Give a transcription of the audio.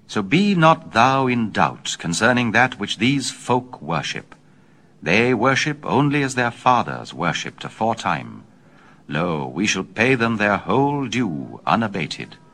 So be not thou in doubt concerning that which these folk worship. They worship only as their fathers worshipped aforetime. Lo, we shall pay them their whole due unabated.